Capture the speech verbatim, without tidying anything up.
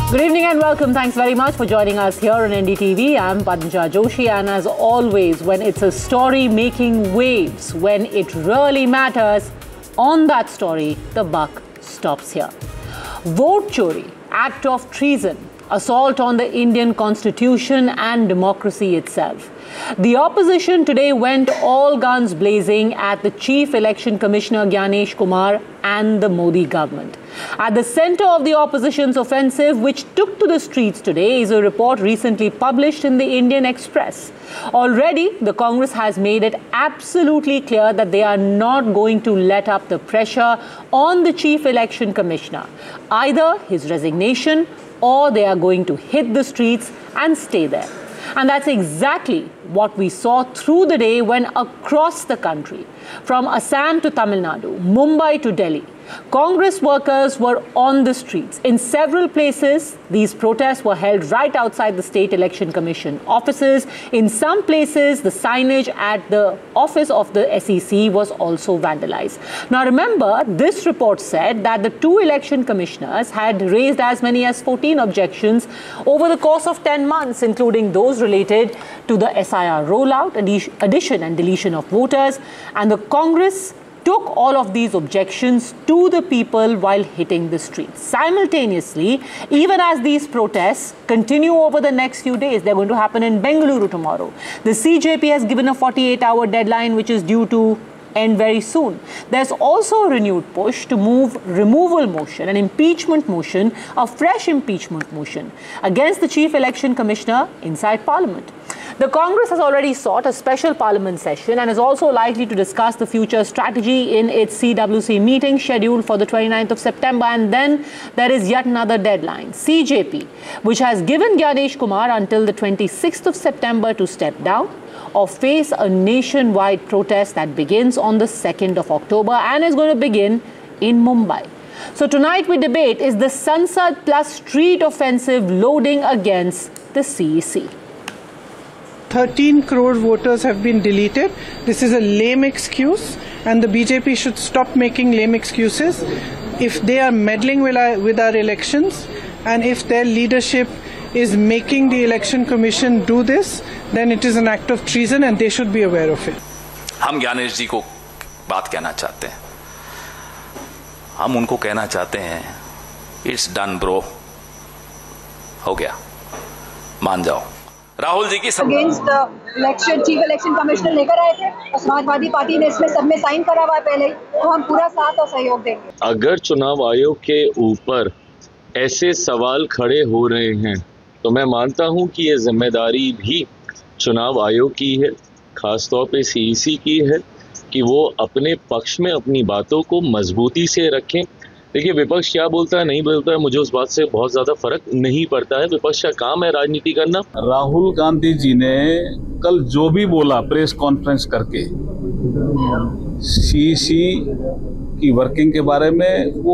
Good evening and welcome. Thanks very much for joining us here on N D T V. I'm Padmaja Joshi, and as always, when it's a story making waves, when it really matters, on that story, the buck stops here. Vote chori, act of treason, assault on the Indian Constitution and democracy itself. The opposition today went all guns blazing at the Chief Election Commissioner Gyanesh Kumar and the Modi government. At the center of the opposition's offensive, which took to the streets today, is a report recently published in the Indian Express. Already, the Congress has made it absolutely clear that they are not going to let up the pressure on the Chief Election Commissioner. Either his resignation or they are going to hit the streets and stay there. And that's exactly what we saw through the day when across the country, from Assam to Tamil Nadu, Mumbai to Delhi, Congress workers were on the streets. In several places, these protests were held right outside the State Election Commission offices. In some places, the signage at the office of the S E C was also vandalized. Now remember, this report said that the two election commissioners had raised as many as fourteen objections over the course of ten months, including those related to the S I R rollout, addition and deletion of voters, and the Congress took all of these objections to the people while hitting the streets. Simultaneously, even as these protests continue over the next few days, they're going to happen in Bengaluru tomorrow. The C J P has given a forty-eight hour deadline, which is due to end very soon. There's also a renewed push to move removal motion, an impeachment motion, a fresh impeachment motion against the Chief Election Commissioner inside Parliament. The Congress has already sought a special Parliament session and is also likely to discuss the future strategy in its C W C meeting scheduled for the twenty-ninth of September. And then there is yet another deadline, C J P, which has given Gyanesh Kumar until the twenty-sixth of September to step down or face a nationwide protest that begins on the second of October and is going to begin in Mumbai. So tonight we debate, is the Sansad plus street offensive loading against the C E C? thirteen crore voters have been deleted. This is a lame excuse, and the B J P should stop making lame excuses. If they are meddling with our, with our elections, and if their leadership is making the election commission do this, then it is an act of treason and they should be aware of it. हम ज्ञानेश जी को बात कहना चाहते हैं, हम उनको कहना चाहते हैं, इट्स डन ब्रो, हो गया, मान जाओ। राहुल जी की against election chief election commissioner लेकर आए थे और समाजवादी पार्टी ने इसमें सब में साइन करा हुआ है पहले ही, तो हम पूरा साथ और सहयोग देंगे। अगर चुनाव आयोग के ऊपर ऐसे सवाल खड़े हो रहे हैं तो मैं मानता हूं कि ये जिम्मेदारी भी चुनाव आयोग की है, खासतौर पे सी ई सी की है कि वो अपने पक्ष में अपनी बातों को मजबूती से रखें। देखिए, विपक्ष क्या बोलता है नहीं बोलता है, मुझे उस बात से बहुत ज्यादा फर्क नहीं पड़ता है। विपक्ष का काम है राजनीति करना। राहुल गांधी जी ने कल जो भी बोला प्रेस कॉन्फ्रेंस करके सी ई सी की वर्किंग के बारे में, वो